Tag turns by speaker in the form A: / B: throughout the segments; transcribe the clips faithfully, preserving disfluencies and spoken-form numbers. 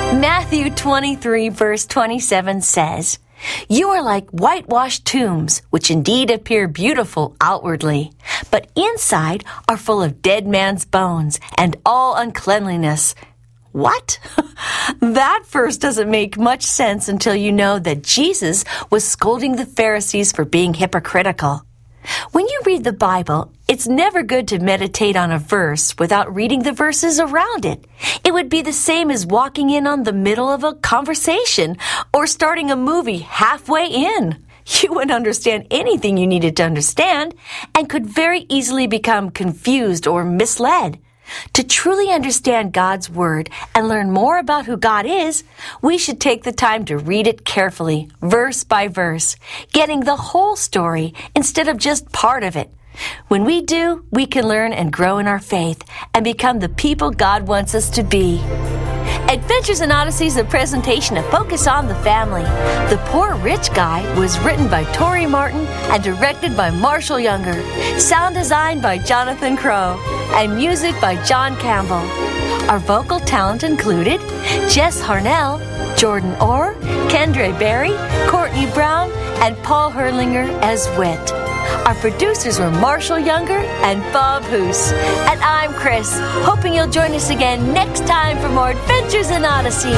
A: Matthew twenty-three, verse twenty-seven says, "You are like whitewashed tombs, which indeed appear beautiful outwardly, but inside are full of dead man's bones and all uncleanliness." What? That verse doesn't make much sense until you know that Jesus was scolding the Pharisees for being hypocritical. When you read the Bible, it's never good to meditate on a verse without reading the verses around it. It would be the same as walking in on the middle of a conversation or starting a movie halfway in. You wouldn't understand anything you needed to understand and could very easily become confused or misled. To truly understand God's Word and learn more about who God is, we should take the time to read it carefully, verse by verse, getting the whole story instead of just part of it. When we do, we can learn and grow in our faith and become the people God wants us to be. Adventures in Odyssey is a presentation of Focus on the Family. The Poor Rich Guy was written by Tori Martin and directed by Marshall Younger. Sound design by Jonathan Crow. And music by John Campbell. Our vocal talent included Jess Harnell, Jordan Orr, Kendra Berry, Courtney Brown, and Paul Herlinger as Wit. Our producers were Marshall Younger and Bob Hoos. And I'm Chris, hoping you'll join us again next time for more Adventures in Odyssey.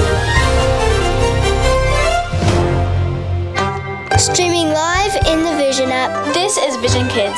B: Streaming live in the Vision app.
C: This is Vision Kids.